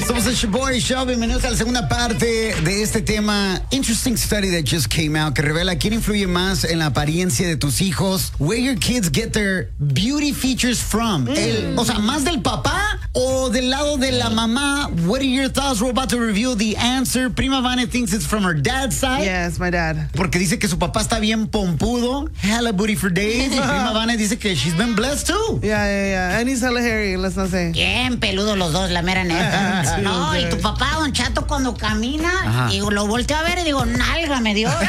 Somos el Shaboy Show. Bienvenidos a la segunda parte de este tema. Interesting study that just came out que revela quién influye más en la apariencia de tus hijos. Where your kids get their beauty features from. O sea, más del papá o del lado de la mamá. What are your thoughts? We're about to reveal the answer. Prima Vane thinks it's from her dad's side. Yes, my dad. Porque dice que su papá está bien pompudo. Hella booty for days. Y Prima Vane dice que she's been blessed too. Yeah. And he's hella hairy, let's not say. Bien peludos los dos, la mera neta. Sí, No, okay. y tu papá, Don Chato, cuando camina, Ajá. y lo volteo a ver y digo, nalga me dio.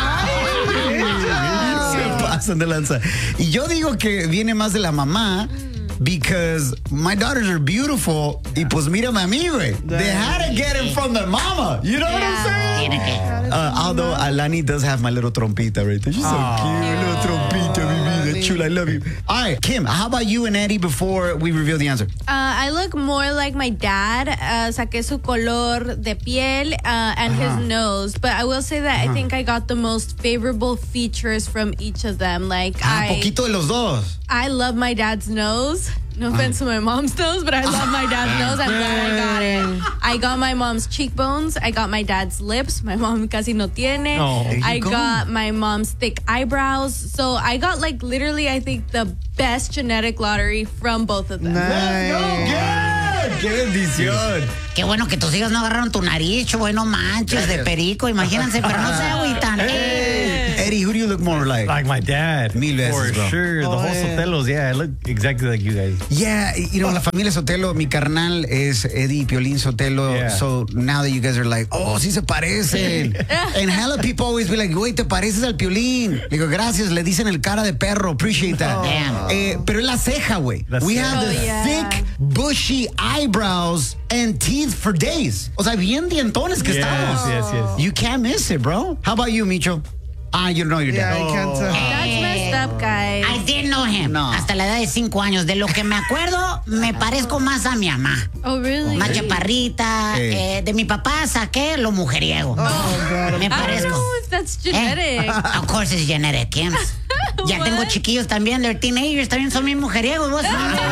Se pasan de lanza. Y yo digo que viene más de la mamá. Because my daughters are beautiful. Y pues mírame a mí, güey. They had to get it from their mama. You know what I'm saying? Tiene que. Although Alani does have my little trompita right there. She's so cute. Little trompita, mi vida chula. I love you. All right, Kim, how about you and Eddie before we reveal the answer? I look more like my dad. Saqué su color de piel and his nose. But I will say that I think I got the most favorable features from each of them. Like Poquito de los dos. I love my dad's nose. No offense to my mom's nose, but I love my dad's nose. I'm glad I got it. I got my mom's cheekbones. I got my dad's lips. My mom casi no tiene. I got my mom's thick eyebrows. So I got like literally, I think, the best genetic lottery from both of them. Let's go, good. ¡Qué bendición! Qué bueno que tus hijos no agarraron tu nariz, güey, no manches, de perico, imagínense, pero no se agüitan. Eddie, who do you look more like? Like my dad. Mil veces, For bro. sure. The whole Sotelos, I look exactly like you guys. Yeah, you know, la familia Sotelo, mi carnal es Eddie Piolín Sotelo. Yeah. So now that you guys are like, oh, sí se parecen. And hella people always be like, güey, te pareces al Piolín. Le digo, gracias, le dicen el cara de perro. Appreciate that. Damn. Pero es la ceja, güey. La We ceja. have the thick, bushy eyebrows and teeth for days. O sea, bien dientones que estamos. Yes. You can't miss it, bro. How about you, Micho? You know your Yeah, dad. I can't. That's messed up, guys. I didn't know him. No. Hasta la edad de 5 años. De lo que me acuerdo, me parezco más a mi mamá. Oh, really? Más chaparrita. De mi papá saqué lo mujeriego. Me I don't parezco. know if that's genetic. Of course it's genetic, Kim. Ya tengo What? chiquillos también, they're teenagers, también son bien mujeriegos. ¿Vos? Hell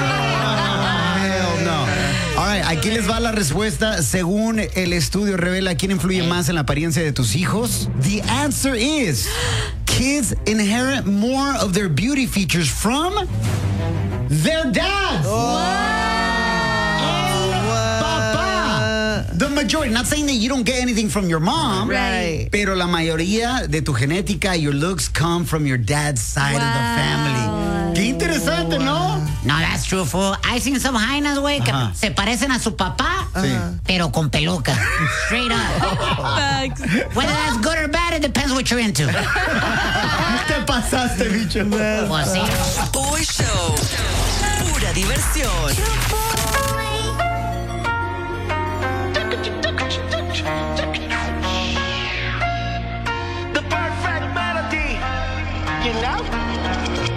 no. All right, aquí les va la respuesta. Según el estudio revela quién influye más en la apariencia de tus hijos. The answer is kids inherit more of their beauty features from their dads. Papá. The majority. Not saying that you don't get anything from your mom. Right. Pero la mayoría de tu genética, your looks come from your dad's side of the family. Qué interesante, ¿no? No, that's true, fool. I've seen some jainas, güey, que Ajá. se parecen a su papá, Sí. pero con peluca. Straight up. Facts. Whether that's good or bad, it depends what you're into. Te pasaste, bicho. Pues sí. Boy Show. Pura diversión.